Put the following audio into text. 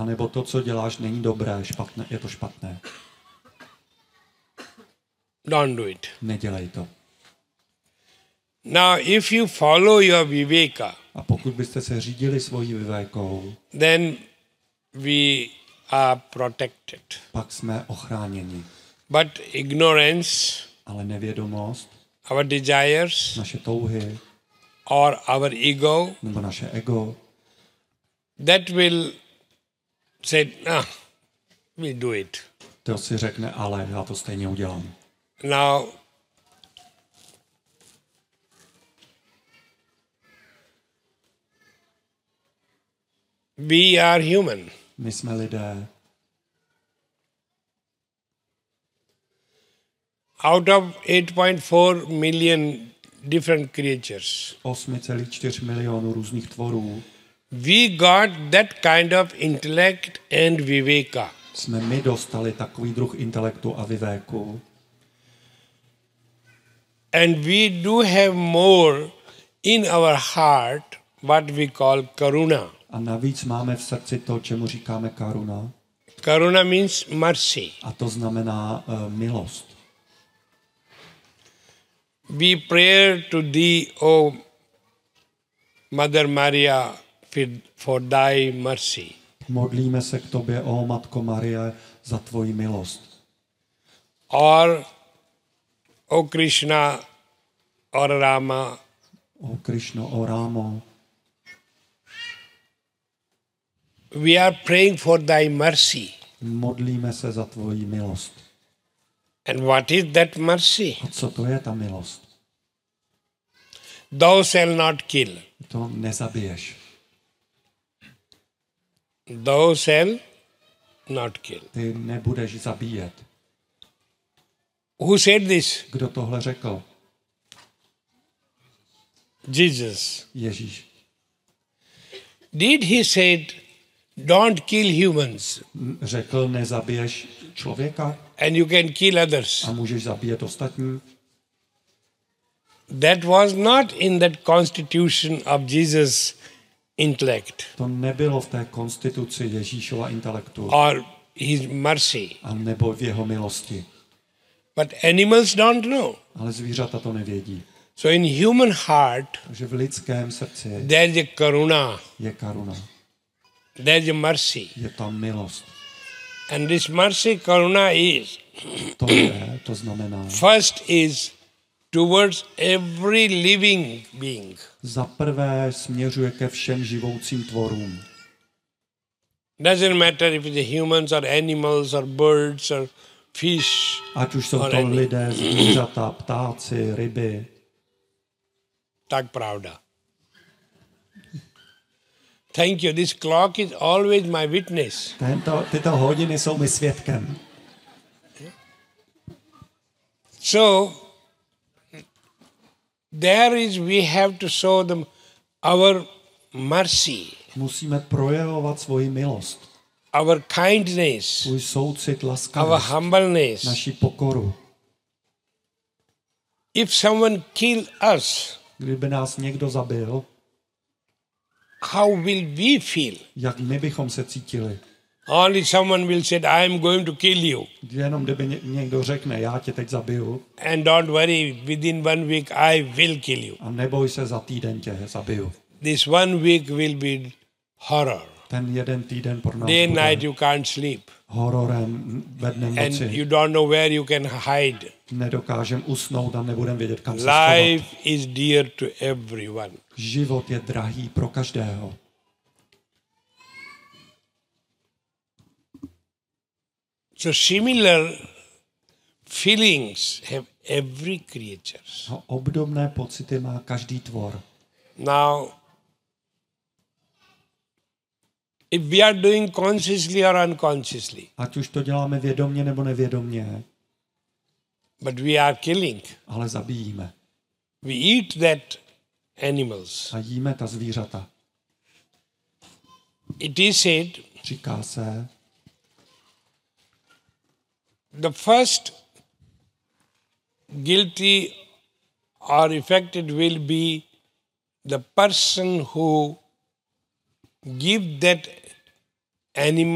anebo to, co děláš, není dobré, špatné, je to špatné. Don't do it. Nedělej to. Now, if you follow your viveka, A pokud byste se řídili svojí vivékou, then we are protected. pak jsme ochráněni. But ignorance, Ale nevědomost, our desires, naše touhy, or our ego, nebo naše ego, that will say, we do it. to si řekne, ale já to stejně udělám. Now, we are human. My jsme lidé. Out of 8.4 million different creatures, 8,4 milionů různých tvorů we got that kind of intellect and viveka. jsme my dostali takový druh intelektu a vivéku. And we do have more in our heart what we call karuna. A navíc máme v srdci to, čemu říkáme karuna. Karuna means mercy. A to znamená milost. We pray to thee, O Mother Maria, for thy mercy. Modlíme se k tobě, ó Matko Marie, za tvoji milost. Or, O Krishna, or Rama, O Krišno, o Rámo, we are praying for thy mercy. modlíme se za tvoji milost. And what is that mercy? A co to je ta milost? Thou shalt not kill. To nezabiješ. Thou shalt not kill. Ty nebudeš zabíjet. Who said this? Kdo tohle řekl? Jesus. Ježíš. Did he said, don't kill humans Řekl, nezabiješ člověka and you can kill others? a můžeš zabíjet ostatní? That was not in that constitution of Jesus' intellect To nebylo v té konstituci Ježíšova intelektu or his mercy. a nebo v jeho milosti. But animals don't know. Ale zvířata to nevědí. So in human heart, Takže v lidském srdci there's a karuna, je karuna. there's a mercy. Je tam milost. And this mercy, karuna is, To znamená, first is towards every living being. za prvé směřuje ke všem živoucím tvorům. Doesn't matter if it's humans or animals or birds or fish. Ať už jsou or to any. lidé, zvířata, ptáci, ryby. Tak pravda. Thank you. This clock is always my witness. Tyto hodiny jsou mi svědkem. So, we have to show them our mercy, Musíme projevovat svoji milost, our kindness, svůj soucit, our laskavost, humbleness. naši pokoru. If someone kill us, Kdyby nás někdo zabil, how will we feel? jak my bychom se cítili? Only someone will say, I am going to kill you. Jenom kdyby někdo řekne, já tě teď zabiju, And don't worry, within 1 week I will kill you. a neboj se, za týden tě zabiju. This 1 week will be horror. Ten jeden týden pro nás Day and night bude you can't sleep. hororem ve dne And noci. you don't know where you can hide. Nedokážem usnout a nebudem vědět, kam se schovat. Life is dear to everyone. Život je drahý pro každého. So similar feelings have every creature. A obdobné pocity má každý tvor. Now, if we are doing consciously or unconsciously, Ať už to děláme vědomně nebo nevědomně, but we are killing. ale zabíjíme. We eat that animals. A jíme ta zvířata. It is said, Říká se, the first guilty or affected will be the person who give that animal